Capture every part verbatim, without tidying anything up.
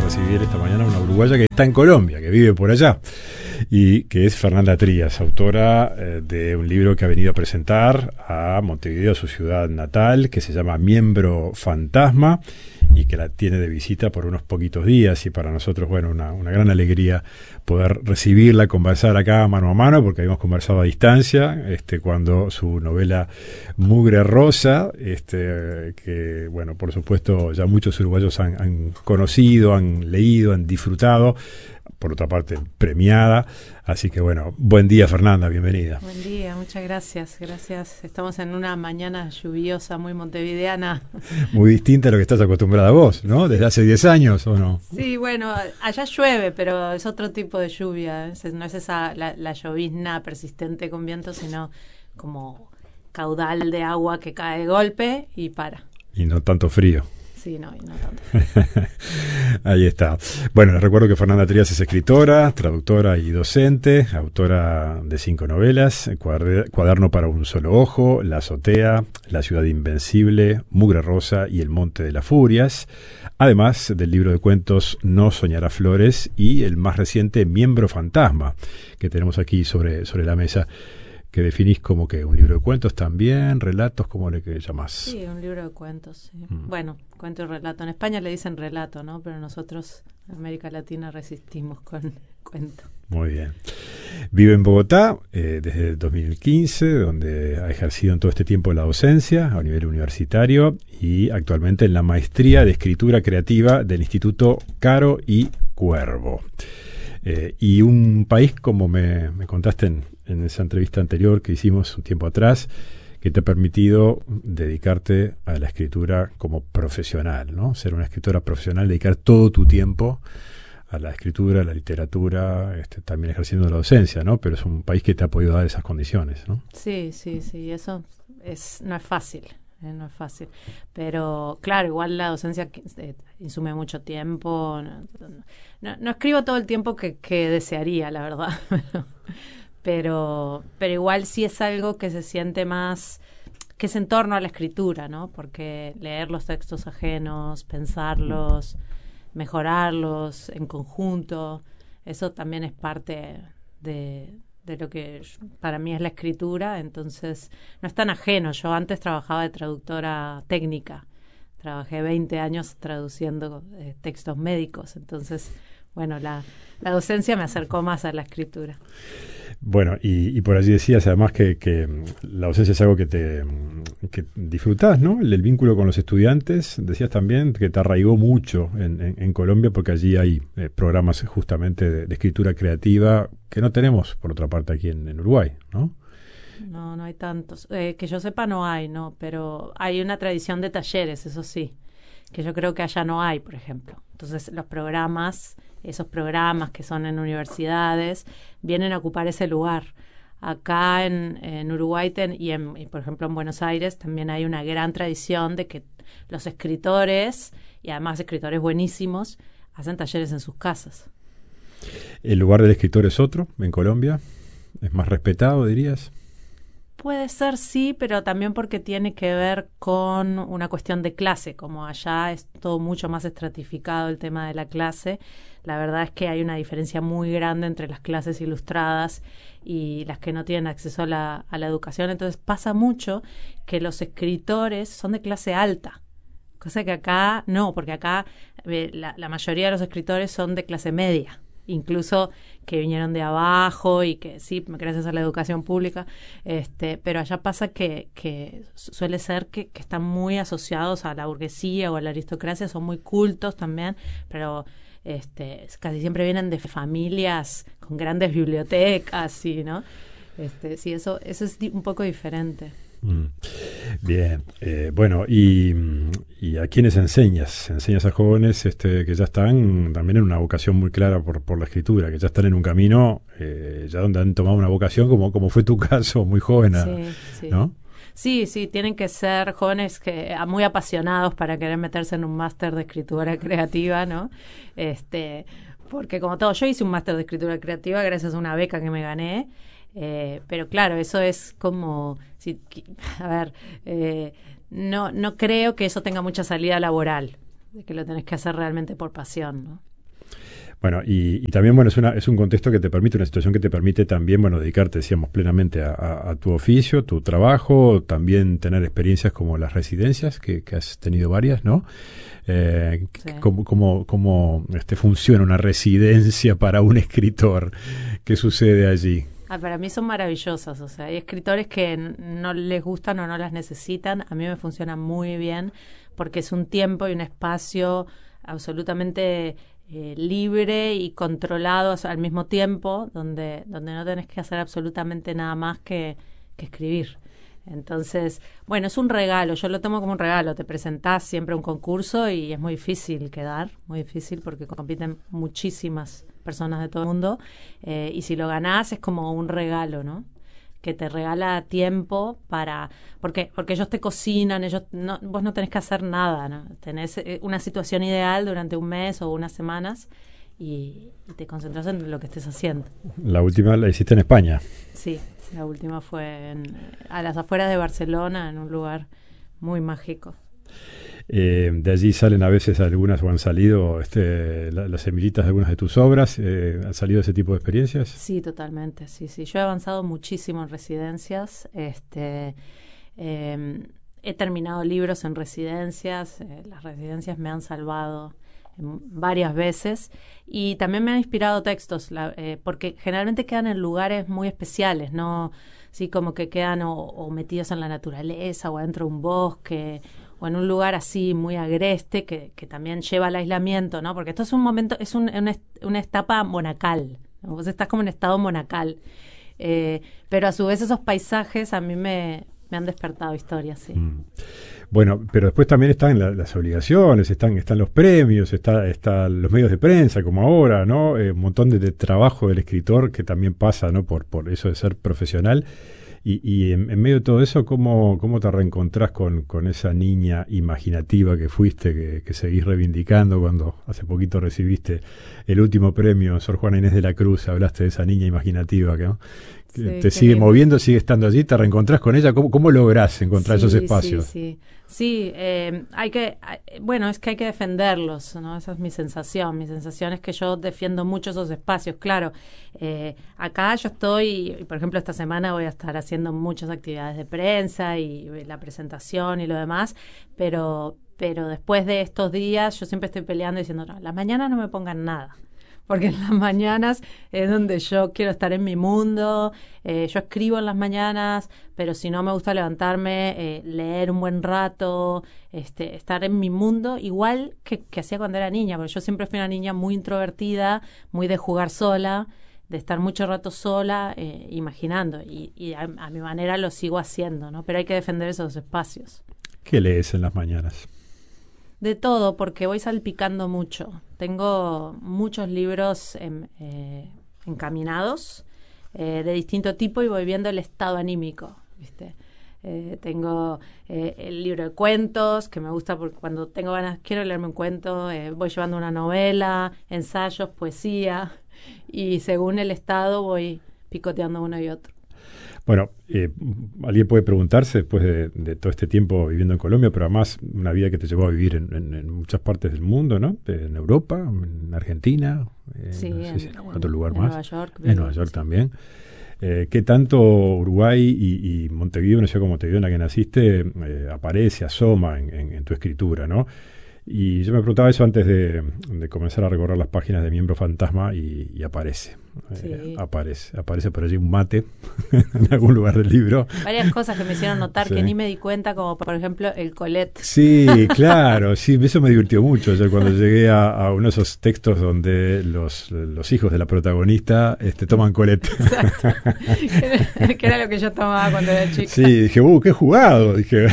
recibir esta mañana a una uruguaya que está en Colombia, que vive por allá, y que es Fernanda Trías, autora eh, de un libro que ha venido a presentar a Montevideo, su ciudad natal, que se llama Miembro Fantasma, y que la tiene de visita por unos poquitos días, y para nosotros, bueno, una, una gran alegría poder recibirla, conversar acá mano a mano, porque habíamos conversado a distancia, este, cuando su novela Mugre Rosa, este, que, bueno, por supuesto, ya muchos uruguayos han, han conocido, han leído, han disfrutado, por otra parte, premiada. Así que, bueno, buen día, Fernanda, bienvenida. Buen día, muchas gracias, gracias. Estamos en una mañana lluviosa, muy montevideana. Muy distinta a lo que estás acostumbrada vos, ¿no? Desde hace diez años, ¿o no? Sí, bueno, allá llueve, pero es otro tipo de lluvia. No es esa la, la llovizna persistente con viento, sino como caudal de agua que cae de golpe y para. Y no tanto frío. Sí, no, y no tanto. Ahí está. Bueno, les recuerdo que Fernanda Trías es escritora, traductora y docente, autora de cinco novelas: Cuaderno para un solo ojo, La azotea, La ciudad invencible, Mugre Rosa y El monte de las furias, además del libro de cuentos No soñará flores y el más reciente Miembro Fantasma, que tenemos aquí sobre, sobre la mesa, que definís como que un libro de cuentos también, relatos, ¿cómo le llamás? Sí, un libro de cuentos, sí. Mm. Bueno, cuento y relato. En España le dicen relato, ¿no? Pero nosotros, en América Latina, resistimos con cuento. Muy bien. Vive en Bogotá eh, desde el dos mil quince, donde ha ejercido en todo este tiempo la docencia a nivel universitario y actualmente en la maestría de escritura creativa del Instituto Caro y Cuervo. Eh, y un país, como me, me contaste en, en esa entrevista anterior que hicimos un tiempo atrás, que te ha permitido dedicarte a la escritura como profesional, ¿no? Ser una escritora profesional, dedicar todo tu tiempo a la escritura, a la literatura, este, también ejerciendo la docencia, ¿no? Pero es un país que te ha podido dar esas condiciones, ¿no? Sí, sí, sí, eso es no es fácil. Eh, no es fácil, pero claro, igual la docencia eh, insume mucho tiempo. No, no, no escribo todo el tiempo que, que desearía, la verdad, pero pero igual sí es algo que se siente más, que es en torno a la escritura, ¿no? Porque leer los textos ajenos, pensarlos, mejorarlos en conjunto, eso también es parte de de lo que para mí es la escritura, entonces no es tan ajeno. Yo antes trabajaba de traductora técnica, trabajé veinte años traduciendo eh, textos médicos, entonces, bueno, la, la docencia me acercó más a la escritura. Bueno, y, y por allí decías además que, que la docencia es algo que te que disfrutás, ¿no? El, el vínculo con los estudiantes, decías también que te arraigó mucho en, en, en Colombia, porque allí hay eh, programas justamente de, de escritura creativa que no tenemos, por otra parte, aquí en, en Uruguay, ¿no? No, no hay tantos. Eh, que yo sepa no hay, ¿no? Pero hay una tradición de talleres, eso sí, que yo creo que allá no hay, por ejemplo. Entonces los programas, esos programas que son en universidades, vienen a ocupar ese lugar. Acá en, en Uruguay ten, y, en, y por ejemplo en Buenos Aires también hay una gran tradición de que los escritores, y además escritores buenísimos, hacen talleres en sus casas. ¿El lugar del escritor es otro en Colombia? ¿Es más respetado, dirías? Puede ser, sí, pero también porque tiene que ver con una cuestión de clase. Como allá es todo mucho más estratificado el tema de la clase, la verdad es que hay una diferencia muy grande entre las clases ilustradas y las que no tienen acceso a la, a la educación. Entonces pasa mucho que los escritores son de clase alta, cosa que acá no, porque acá eh, la, la mayoría de los escritores son de clase media, incluso que vinieron de abajo y que sí, gracias a la educación pública, este, pero allá pasa que, que suele ser que, que están muy asociados a la burguesía o a la aristocracia, son muy cultos también, pero este, casi siempre vienen de familias con grandes bibliotecas, ¿sí, no? Este, sí, eso, eso es un poco diferente. Mm. Bien, eh, bueno, y, y ¿a quiénes enseñas? Enseñas a jóvenes este, que ya están también en una vocación muy clara por, por la escritura, que ya están en un camino eh, ya donde han tomado una vocación, como, como fue tu caso, muy joven, sí, sí. ¿no? Sí, sí, tienen que ser jóvenes que muy apasionados para querer meterse en un máster de escritura creativa, ¿no? Este, porque como todo, yo hice un máster de escritura creativa gracias a una beca que me gané. Eh, pero claro, eso es como, si, a ver, eh, no, no creo que eso tenga mucha salida laboral, de que lo tenés que hacer realmente por pasión, ¿no? Bueno, y, y también, bueno, es, una, es un contexto que te permite, una situación que te permite también, bueno, dedicarte, decíamos, plenamente a, a, a tu oficio, tu trabajo, también tener experiencias como las residencias, que, que has tenido varias, ¿no? Eh, Sí. ¿Cómo, cómo, cómo este, funciona una residencia para un escritor? ¿Qué sucede allí? Ah, para mí son maravillosas, o sea, hay escritores que n- no les gustan o no las necesitan, a mí me funciona muy bien porque es un tiempo y un espacio absolutamente eh, libre y controlado o sea, al mismo tiempo, donde, donde no tenés que hacer absolutamente nada más que, que escribir. Entonces, bueno, es un regalo, yo lo tomo como un regalo, te presentás siempre a un concurso y es muy difícil quedar, muy difícil porque compiten muchísimas personas de todo el mundo, eh, y si lo ganás es como un regalo, ¿no? Que te regala tiempo para, porque porque ellos te cocinan, ellos no, vos no tenés que hacer nada, ¿no? Tenés eh, una situación ideal durante un mes o unas semanas y, y te concentras en lo que estés haciendo. La última la hiciste en España. Sí, la última fue en, a las afueras de Barcelona, en un lugar muy mágico. Eh, de allí salen a veces algunas o han salido este, la, las semillitas de algunas de tus obras. Eh, ¿Han salido ese tipo de experiencias? Sí, totalmente, sí, sí. Yo he avanzado muchísimo en residencias, este, eh, he terminado libros en residencias, eh, las residencias me han salvado en varias veces y también me han inspirado textos, la, eh, porque generalmente quedan en lugares muy especiales, ¿no? Sí, como que quedan o, o metidos en la naturaleza o adentro de un bosque o en un lugar así muy agreste que, que también lleva al aislamiento, ¿no? Porque esto es un momento, es un, una, una etapa monacal, ¿no? Vos estás como en estado monacal, eh, pero a su vez esos paisajes a mí me, me han despertado historias, sí. Mm. Bueno, pero después también están la, las obligaciones, están, están los premios, está, están los medios de prensa, como ahora, ¿no? Eh, un montón de, de trabajo del escritor que también pasa, ¿no? Por, por eso de ser profesional. Y, y en, en medio de todo eso, ¿cómo, cómo te reencontrás con, con esa niña imaginativa que fuiste, que, que seguís reivindicando cuando hace poquito recibiste el último premio, Sor Juana Inés de la Cruz? Hablaste de esa niña imaginativa, ¿no? Que Sí, te qué sigue lindo. moviendo, sigue estando allí, te reencontrás con ella. ¿Cómo, cómo lográs encontrar Sí, esos espacios? Sí, sí, sí, eh, hay que, hay- bueno, es que hay que defenderlos, ¿no? Esa es mi sensación. Mi sensación es que yo defiendo mucho esos espacios. Claro, eh, acá yo estoy, y, por ejemplo, esta semana voy a estar haciendo muchas actividades de prensa y la presentación y lo demás, pero, pero después de estos días yo siempre estoy peleando diciendo, no, las mañanas no me pongan nada. Porque en las mañanas es donde yo quiero estar en mi mundo, eh, yo escribo en las mañanas, pero si no me gusta levantarme, eh, leer un buen rato, este, estar en mi mundo, igual que, que hacía cuando era niña, porque yo siempre fui una niña muy introvertida, muy de jugar sola, de estar mucho rato sola, eh, imaginando, y, y a, a mi manera lo sigo haciendo, ¿no? Pero hay que defender esos espacios. ¿Qué lees en las mañanas? De todo, porque voy salpicando mucho. Tengo muchos libros em, eh, encaminados eh, de distinto tipo y voy viendo el estado anímico, ¿viste? Eh, tengo eh, el libro de cuentos, que me gusta porque cuando tengo ganas, quiero leerme un cuento, eh, voy llevando una novela, ensayos, poesía, y según el estado voy picoteando uno y otro. Bueno, eh, alguien puede preguntarse después de, de todo este tiempo viviendo en Colombia, pero además una vida que te llevó a vivir en, en, en muchas partes del mundo, ¿no? En Europa, en Argentina, eh, Sí, no sé en, si en algún otro lugar en más. Nueva York. En viví, Nueva York sí. también. Eh, ¿Qué tanto Uruguay y, y Montevideo, una ciudad como Montevideo en la que naciste, eh, aparece, asoma en, en, en tu escritura, ¿no? Y yo me preguntaba eso antes de, de comenzar a recorrer las páginas de Miembro Fantasma y, y aparece, Sí. eh, aparece, aparece por allí un mate en algún lugar del libro. Varias cosas que me hicieron notar Sí. que ni me di cuenta, como por ejemplo el Colette. Sí, claro, sí, eso me divirtió mucho. Yo cuando llegué a, a uno de esos textos donde los, los hijos de la protagonista este, toman Colette. Exacto. Que era lo que yo tomaba cuando era chica. Sí, dije, uh, qué jugado, dije.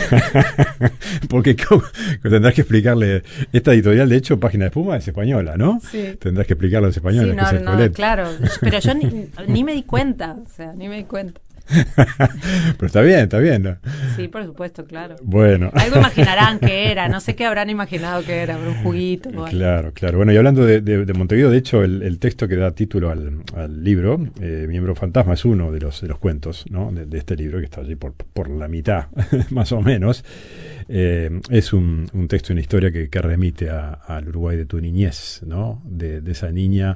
Porque ¿cómo? Tendrás que explicarle, esta editorial de hecho, Página de Espuma, es española, ¿no? Sí. Tendrás que explicarle a los españoles Sí, qué no, es el no, Colette. claro. Pero yo ni, ni me di cuenta, o sea, ni me di cuenta. Pero está bien, está bien, ¿no? Sí, por supuesto, claro. Bueno. Algo imaginarán que era, no sé qué habrán imaginado que era, un juguito. O claro, claro. Bueno, y hablando de, de, de Montevideo, de hecho, el, el texto que da título al, al libro, eh, Miembro Fantasma, es uno de los, de los cuentos, ¿no? de, de este libro, que está allí por, por la mitad, más o menos. Eh, es un, un texto, una historia que, que remite a, al Uruguay de tu niñez, ¿no? De, de esa niña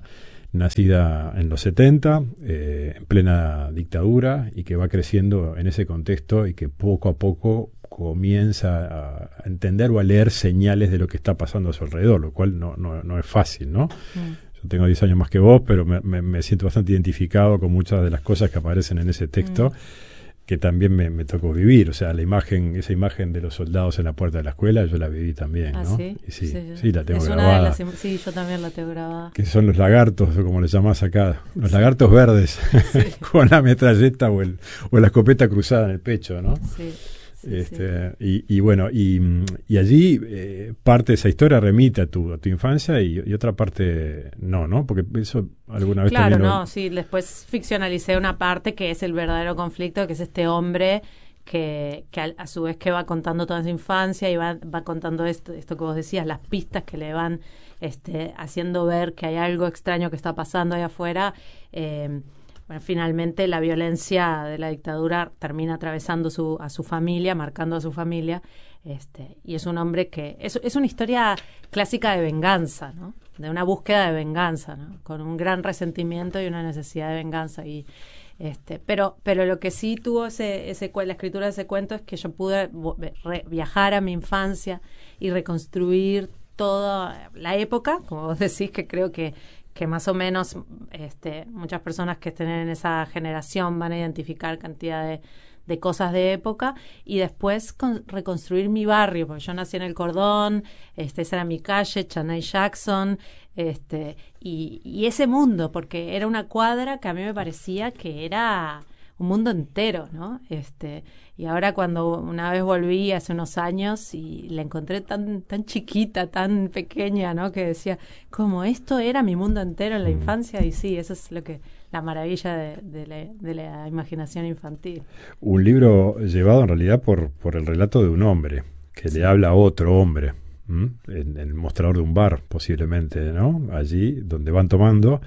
nacida en los setenta, eh, en plena dictadura, y que va creciendo en ese contexto y que poco a poco comienza a entender o a leer señales de lo que está pasando a su alrededor, lo cual no, no, no es fácil, ¿no? Mm. Yo tengo diez años más que vos, pero me, me, me siento bastante identificado con muchas de las cosas que aparecen en ese texto, mm. que también me, me tocó vivir. O sea, la imagen, esa imagen de los soldados en la puerta de la escuela, yo la viví también, ¿no? ¿Ah, sí? Y sí, sí, sí, la tengo es grabada. Una de las, sí, yo también la tengo grabada. Que son los lagartos, o como le llamás acá, los lagartos verdes, sí. con la metralleta o, el, o la escopeta cruzada en el pecho, ¿no? Sí. Sí, este, sí. Y, y bueno, y, y allí eh, parte de esa historia remite a tu, a tu infancia y, y otra parte no, ¿no? Porque eso alguna vez claro, también... no, lo... sí, después ficcionalicé una parte que es el verdadero conflicto, que es este hombre que, que a, a su vez que va contando toda su infancia y va, va contando esto, esto que vos decías, las pistas que le van este, haciendo ver que hay algo extraño que está pasando ahí afuera. Eh, Bueno, finalmente la violencia de la dictadura termina atravesando su, a su familia, marcando a su familia, este, y es un hombre que... Es, es una historia clásica de venganza, ¿no? De una búsqueda de venganza, ¿no? Con un gran resentimiento y una necesidad de venganza. Y, este, pero, pero lo que sí tuvo ese, ese, la escritura de ese cuento es que yo pude re, viajar a mi infancia y reconstruir toda la época, como vos decís, que creo que que más o menos este, muchas personas que estén en esa generación van a identificar cantidad de, de cosas de época, y después con, reconstruir mi barrio, porque yo nací en el Cordón, este, esa era mi calle, Chanay Jackson, este, y, y ese mundo, porque era una cuadra que a mí me parecía que era un mundo entero, ¿no? Este, y ahora cuando una vez volví hace unos años y la encontré tan tan chiquita, tan pequeña, ¿no? Que decía, como esto era mi mundo entero en la infancia, y sí, eso es lo que la maravilla de, de, la, de la imaginación infantil. Un libro llevado en realidad por, por el relato de un hombre que sí. le habla a otro hombre, ¿m? en, en el mostrador de un bar posiblemente, ¿no? Allí donde van tomando,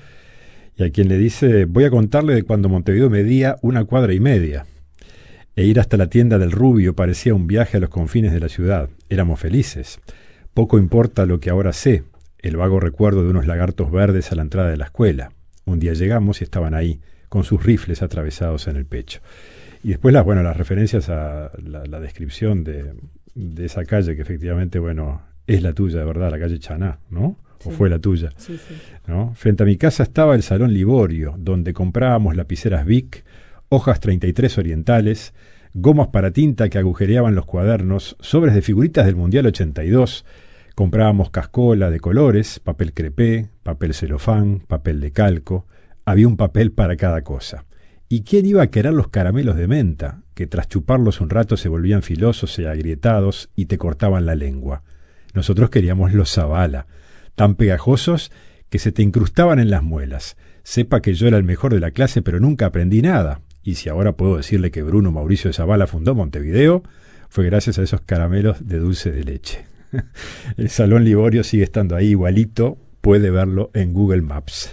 y a quien le dice, voy a contarle de cuando Montevideo medía una cuadra y media, e ir hasta la tienda del Rubio parecía un viaje a los confines de la ciudad. Éramos felices. Poco importa lo que ahora sé, el vago recuerdo de unos lagartos verdes a la entrada de la escuela. Un día llegamos y estaban ahí, con sus rifles atravesados en el pecho. Y después las, bueno, las referencias a la, la descripción de, de esa calle, que efectivamente, bueno, es la tuya, de verdad, la calle Chaná, ¿no? Sí. O fue la tuya. Sí, sí. ¿No? Frente a mi casa estaba el Salón Liborio, donde comprábamos lapiceras Bic, hojas treinta y tres orientales, gomas para tinta que agujereaban los cuadernos, sobres de figuritas del Mundial ochenta y dos, comprábamos cascola de colores, papel crepé, papel celofán, papel de calco, había un papel para cada cosa. ¿Y quién iba a querer los caramelos de menta, que tras chuparlos un rato se volvían filosos y agrietados y te cortaban la lengua? Nosotros queríamos los Zabala, tan pegajosos que se te incrustaban en las muelas. Sepa que yo era el mejor de la clase, pero nunca aprendí nada. Y si ahora puedo decirle que Bruno Mauricio de Zabala fundó Montevideo, fue gracias a esos caramelos de dulce de leche. El Salón Liborio sigue estando ahí igualito, puede verlo en Google Maps.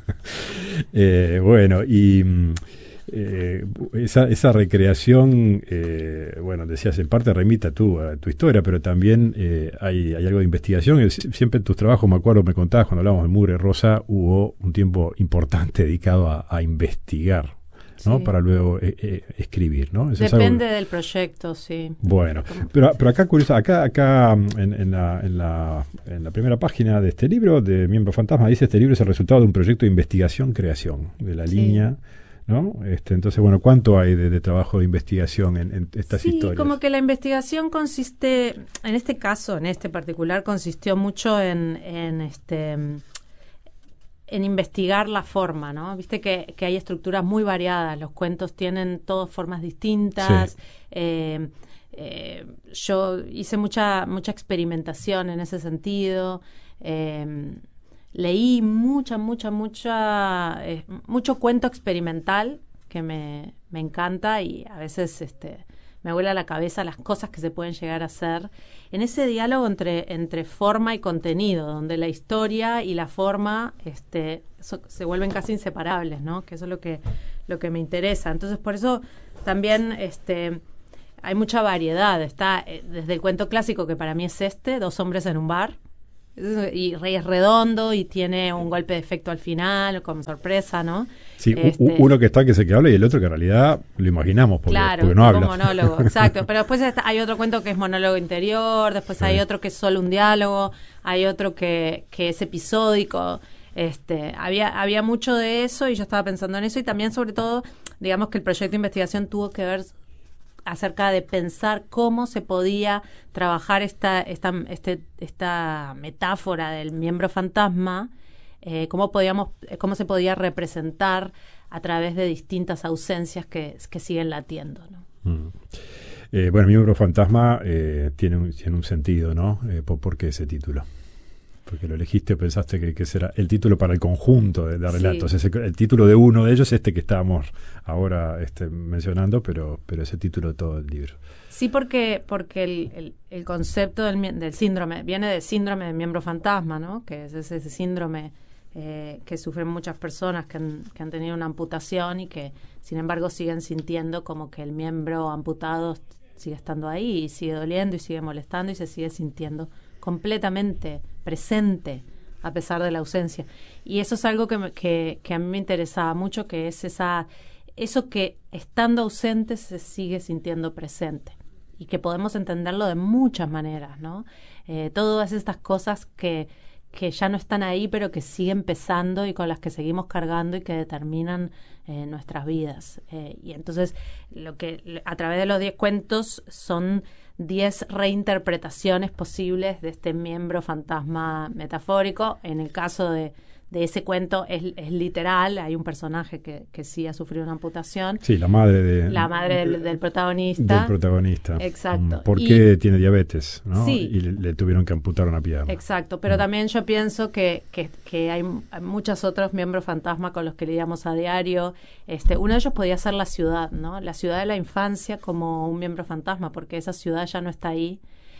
eh, bueno, y eh, esa, esa recreación, eh, bueno, decías, en parte remite a tu, a tu historia, pero también eh, hay, hay algo de investigación. Siempre en tus trabajos, me acuerdo, me contabas cuando hablábamos de Mugre Rosa, hubo un tiempo importante dedicado a, a investigar, ¿no? Sí. Para luego eh, eh, escribir, ¿no? Eso depende algo... del proyecto, sí. Bueno, pero, pero acá, curioso, acá, acá en, en, la, en, la, en la primera página de este libro, de Miembro Fantasma, dice: este libro es el resultado de un proyecto de investigación-creación, de la sí. línea, ¿no? Este, entonces, bueno, ¿cuánto hay de, de trabajo de investigación en, en estas sí, historias? Sí, como que la investigación consiste, en este caso, en este particular, consistió mucho en, en este... en investigar la forma, ¿no? Viste que, que hay estructuras muy variadas, los cuentos tienen todas formas distintas. Sí. Eh, eh, yo hice mucha mucha experimentación en ese sentido. Eh, leí mucha, mucha, mucha, eh, mucho cuento experimental que me, me encanta y a veces este, me vuela la cabeza las cosas que se pueden llegar a hacer en ese diálogo entre, entre forma y contenido, donde la historia y la forma este, so, se vuelven casi inseparables, ¿no? Que eso es lo que, lo que me interesa. Entonces, por eso también este, hay mucha variedad. Está eh, desde el cuento clásico, que para mí es este, Dos hombres en un bar, y Rey es redondo y tiene un golpe de efecto al final como sorpresa, ¿no? Sí, este, uno que está que se que habla y el otro que en realidad lo imaginamos porque, claro, porque no habla. monólogo, exacto. Pero después está, hay otro cuento que es monólogo interior, después sí. hay otro que es solo un diálogo, hay otro que, que es episódico. Este, había, había mucho de eso y yo estaba pensando en eso y también sobre todo, digamos que el proyecto de investigación tuvo que ver acerca de pensar cómo se podía trabajar esta esta este, esta metáfora del miembro fantasma, eh, cómo podíamos cómo se podía representar a través de distintas ausencias que, que siguen latiendo, ¿no? Mm. Eh, bueno, miembro fantasma eh, tiene, un, tiene un sentido, ¿no? Eh, ¿por, ¿Por qué ese título? Porque lo elegiste, pensaste que, que será el título para el conjunto de, de relatos. Sí. Ese, el título de uno de ellos es este que estábamos ahora este, mencionando, pero, pero ese título de todo el libro. Sí, porque porque el, el, el concepto del, del síndrome viene del síndrome del miembro fantasma, ¿no? Que es ese, ese síndrome eh, que sufren muchas personas que han, que han tenido una amputación y que, sin embargo, siguen sintiendo como que el miembro amputado sigue estando ahí y sigue doliendo y sigue molestando y se sigue sintiendo completamente presente a pesar de la ausencia. Y eso es algo que, me, que, que a mí me interesaba mucho, que es esa eso que estando ausente se sigue sintiendo presente y que podemos entenderlo de muchas maneras, ¿no? Eh, todas estas cosas que, que ya no están ahí pero que siguen pesando y con las que seguimos cargando y que determinan eh, nuestras vidas. Eh, y entonces lo que a través de los diez cuentos son diez reinterpretaciones posibles de este miembro fantasma metafórico. En el caso de, de ese cuento es, es literal, hay un personaje que, que sí ha sufrido una amputación. Sí, la madre de la madre del, del protagonista. Del protagonista. Exacto. Porque y, tiene diabetes, ¿no? Sí. Y le, le tuvieron que amputar una pierna. Exacto, pero mm. también yo pienso que, que, que hay, hay muchos otros miembros fantasma con los que lidiamos a diario. Este, uno de ellos podía ser la ciudad, ¿no? La ciudad de la infancia como un miembro fantasma, porque esa ciudad ya no está ahí.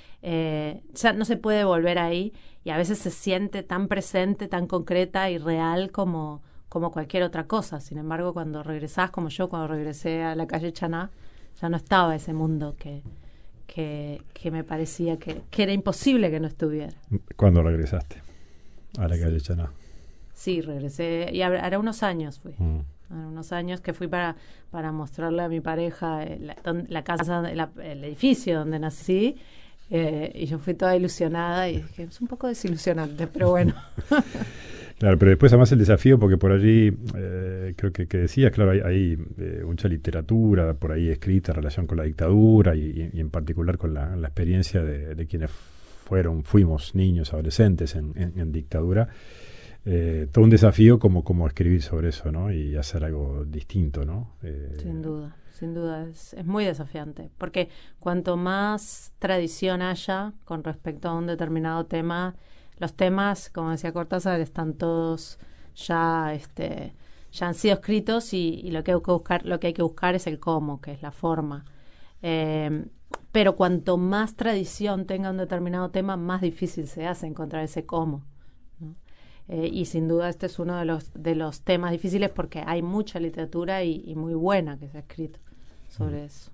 Eh, ya no se puede volver ahí y a veces se siente tan presente, tan concreta y real como, como cualquier otra cosa. Sin embargo, cuando regresás, como yo cuando regresé a la calle Chaná, ya no estaba ese mundo que, que, que me parecía que, que era imposible que no estuviera. ¿Cuándo regresaste a la calle Chaná? Sí, regresé, y hará unos años fui. Mm. Hará unos años que fui para, para mostrarle a mi pareja la, la casa, la, el edificio donde nací. Eh, y yo fui toda ilusionada y dije, es un poco desilusionante, pero bueno. Claro, pero después además el desafío, porque por allí, eh, creo que, que decías, claro, hay, hay eh, mucha literatura por ahí escrita en relación con la dictadura y, y en particular con la, la experiencia de, de quienes fueron, fuimos niños, adolescentes en, en, en dictadura. Eh, todo un desafío como, como escribir sobre eso, ¿no? Y hacer algo distinto, ¿no? Eh, Sin duda. Sin duda, es, es muy desafiante, porque cuanto más tradición haya con respecto a un determinado tema, los temas, como decía Cortázar, están todos ya, este, ya han sido escritos y, y lo que hay que buscar, lo que hay que buscar es el cómo, que es la forma. Eh, pero cuanto más tradición tenga un determinado tema, más difícil se hace encontrar ese cómo, ¿no? Eh, y sin duda este es uno de los de los temas difíciles porque hay mucha literatura y, y muy buena que se ha escrito sobre eso.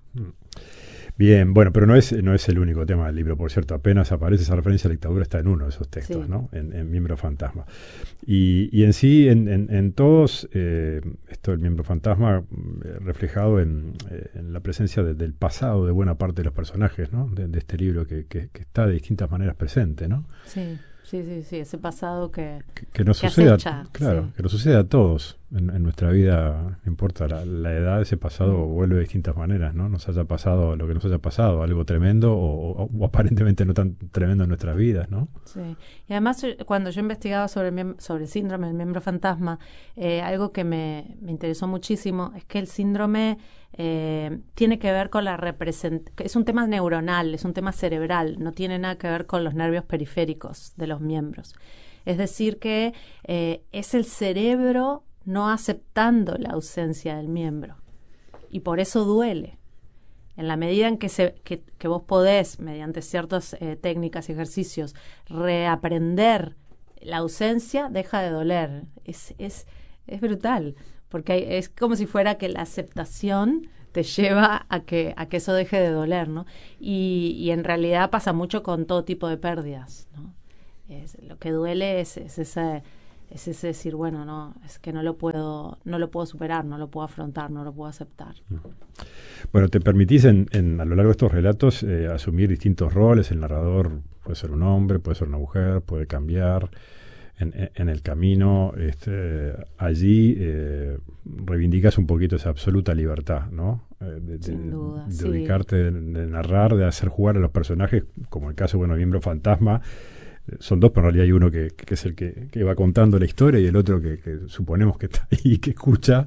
Bien, bueno, pero no es no es el único tema del libro, por cierto, apenas aparece esa referencia a la dictadura, está en uno de esos textos, sí. ¿No? En, en Miembro Fantasma. Y, y en sí, en, en, en todos, eh, esto del Miembro Fantasma, eh, reflejado en, eh, en la presencia de, del pasado de buena parte de los personajes, ¿no? De, de este libro que, que, que está de distintas maneras presente, ¿no? Sí. Sí, sí, sí, ese pasado que que, que nos que suceda, acecha, claro, sí. que nos suceda a todos en, en nuestra vida, no importa la, la edad, ese pasado mm. vuelve de distintas maneras, ¿no? Nos haya pasado lo que nos haya pasado, algo tremendo o, o, o aparentemente no tan tremendo en nuestras vidas, ¿no? Sí, y además cuando yo investigaba sobre el, sobre el síndrome del miembro fantasma, eh, algo que me, me interesó muchísimo es que el síndrome eh, tiene que ver con la representación, es un tema neuronal, es un tema cerebral, no tiene nada que ver con los nervios periféricos de los miembros. Es decir que eh, es el cerebro no aceptando la ausencia del miembro. y por eso duele. En la medida en que, se, que, que vos podés, mediante ciertas eh, técnicas y ejercicios, reaprender la ausencia, deja de doler. Es, es, es brutal, porque hay, es como si fuera que la aceptación te lleva a que, a que eso deje de doler, ¿no? Y, y en realidad pasa mucho con todo tipo de pérdidas, ¿no? Es, lo que duele es, es ese... es ese decir, bueno, no, es que no lo puedo, no lo puedo superar, no lo puedo afrontar, no lo puedo aceptar. Bueno, te permitís en, en, a lo largo de estos relatos eh, asumir distintos roles. El narrador puede ser un hombre, puede ser una mujer, puede cambiar en, en, en el camino. Este, allí eh, reivindicas un poquito esa absoluta libertad, ¿no? Eh, de, Sin de, duda, de sí. ubicarte, de, de narrar, de hacer jugar a los personajes, como el caso, bueno, Miembro Fantasma. Son dos, pero en realidad hay uno que, que es el que, que va contando la historia y el otro que, que suponemos que está ahí, que escucha.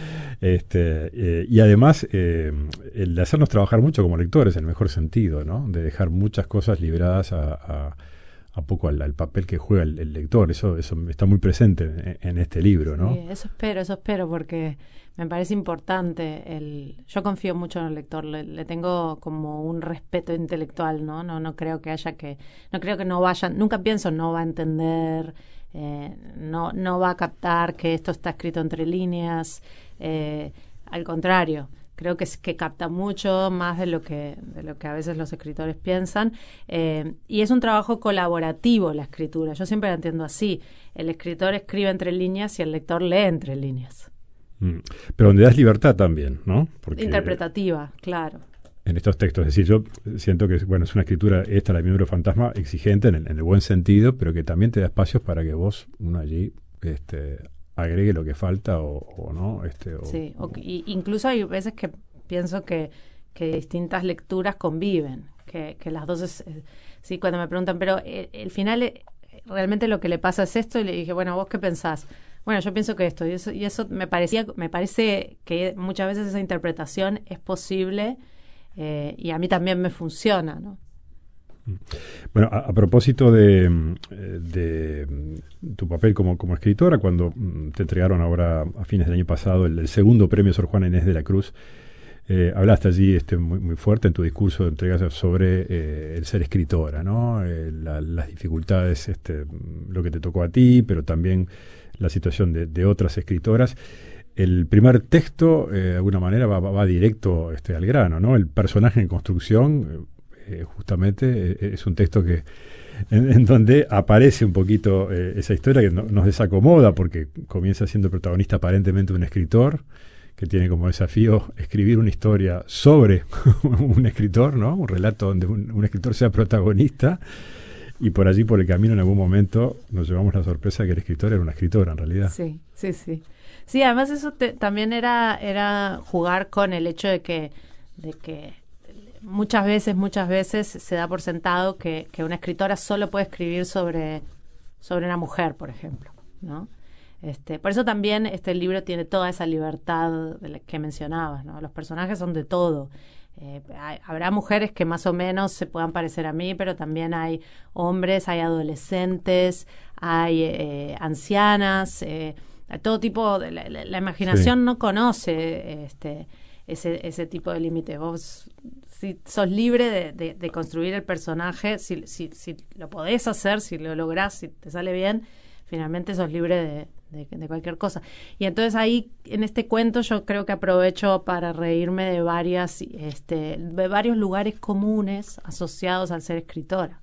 Este, eh, y además, eh, el de hacernos trabajar mucho como lectores, en el mejor sentido, ¿no? De dejar muchas cosas libradas a, a, a poco al, al papel que juega el, el lector. Eso, eso está muy presente en, en este libro, ¿no? Sí, eso espero, eso espero, porque me parece importante. El, yo confío mucho en el lector, le, le tengo como un respeto intelectual, ¿no? No, no creo que haya que, no creo que no vaya, nunca pienso no va a entender, eh, no, no va a captar que esto está escrito entre líneas. Eh, al contrario, creo que es que capta mucho más de lo que de lo que a veces los escritores piensan, eh, y es un trabajo colaborativo la escritura. Yo siempre la entiendo así: el escritor escribe entre líneas y el lector lee entre líneas. Mm. Pero donde das libertad también, ¿no? Porque interpretativa, claro. En estos textos, es decir, yo siento que bueno, es una escritura, esta, la de Miembro Fantasma, exigente en el, en el buen sentido, pero que también te da espacios para que vos, uno allí, este, agregue lo que falta o, o no. Este, o, sí, o, y incluso hay veces que pienso que, que distintas lecturas conviven, que, que las dos es, eh, sí, cuando me preguntan, pero el, el final, eh, realmente lo que le pasa es esto, y le dije, bueno, ¿vos qué pensás? Bueno, yo pienso que esto, y eso, y eso me parecía, me parece que muchas veces esa interpretación es posible, eh, y a mí también me funciona, ¿no? Bueno, a, a propósito de, de tu papel como, como escritora, cuando te entregaron ahora a fines del año pasado el, el segundo premio Sor Juana Inés de la Cruz, eh, hablaste allí este, muy, muy fuerte en tu discurso de entrega sobre eh, el ser escritora, ¿no? Eh, la, las dificultades, este, lo que te tocó a ti, pero también la situación de, de otras escritoras. El primer texto, eh, de alguna manera, va, va, va directo este, al grano, ¿no? El personaje en construcción, eh, justamente, eh, es un texto que en, en donde aparece un poquito eh, esa historia que no, nos desacomoda, porque comienza siendo protagonista aparentemente un escritor, que tiene como desafío escribir una historia sobre un escritor, ¿no? Un relato donde un, un escritor sea protagonista. Y por allí, por el camino, en algún momento nos llevamos la sorpresa de que el escritor era una escritora, en realidad. Sí, sí, sí. Sí, además eso te, también era era jugar con el hecho de que de que muchas veces, muchas veces se da por sentado que, que una escritora solo puede escribir sobre, sobre una mujer, por ejemplo, ¿no? Este, por eso también este libro tiene toda esa libertad de la que mencionabas, ¿no? Los personajes son de todo. Eh, hay, habrá mujeres que más o menos se puedan parecer a mí, pero también hay hombres, hay adolescentes, hay eh, ancianas, eh, todo tipo de la, la, la imaginación sí. No conoce este ese ese tipo de límite. Vos si sos libre de, de, de construir el personaje, si, si, si lo podés hacer, si lo lográs, si te sale bien, finalmente sos libre de De, de cualquier cosa. Y entonces ahí, en este cuento, yo creo que aprovecho para reírme de varias, este, de varios lugares comunes asociados al ser escritora.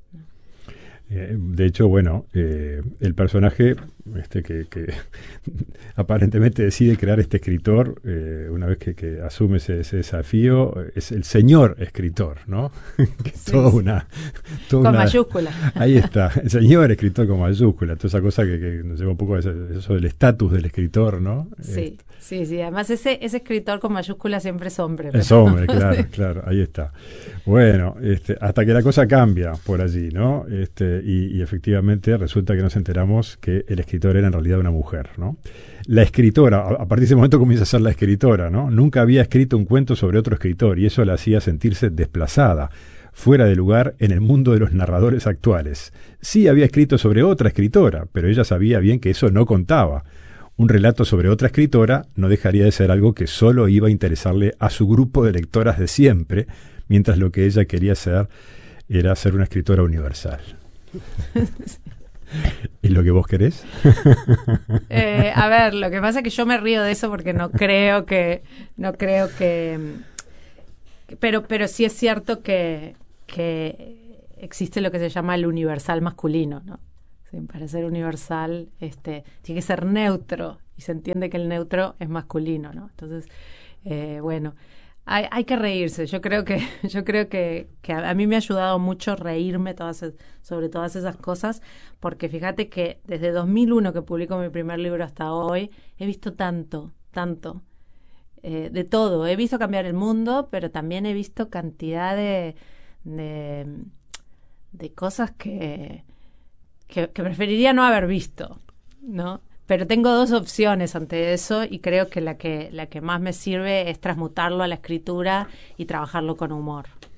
Eh, de hecho, bueno, eh, el personaje este que, que aparentemente decide crear este escritor, eh, una vez que, que asume ese, ese desafío, es el señor escritor, ¿no? que es sí, toda sí. una... Toda con una, mayúscula. Ahí está, el señor escritor con mayúscula, toda esa cosa que, que nos lleva un poco a eso, eso del estatus del escritor, ¿no? Sí, este. sí, sí. Además, ese, ese escritor con mayúscula siempre es hombre. Pero... Es hombre, claro, claro, ahí está. Bueno, este, hasta que la cosa cambia por allí, ¿no? Este, y, y efectivamente resulta que nos enteramos que el escritor era en realidad una mujer, ¿no? La escritora, a, a partir de ese momento comienza a ser la escritora, ¿no? Nunca había escrito un cuento sobre otro escritor y eso la hacía sentirse desplazada, fuera de lugar en el mundo de los narradores actuales. Sí había escrito sobre otra escritora, pero ella sabía bien que eso no contaba. Un relato sobre otra escritora no dejaría de ser algo que solo iba a interesarle a su grupo de lectoras de siempre, mientras lo que ella quería ser era ser una escritora universal. ¿Y lo que vos querés? Eh, a ver, lo que pasa es que yo me río de eso porque no creo que, no creo que, que pero, pero sí es cierto que, que existe lo que se llama el universal masculino, ¿no? Sí, para ser universal, este, tiene que ser neutro y se entiende que el neutro es masculino, ¿no? Entonces, eh, bueno. Hay, hay que reírse. Yo creo que yo creo que, que a, a mí me ha ayudado mucho reírme todas, sobre todas esas cosas, porque fíjate que desde dos mil uno que publico mi primer libro hasta hoy he visto tanto, tanto, eh, de todo. He visto cambiar el mundo, pero también he visto cantidad de, de, de cosas que, que, que preferiría no haber visto, ¿no? Pero tengo dos opciones ante eso y creo que la que la que más me sirve es transmutarlo a la escritura y trabajarlo con humor.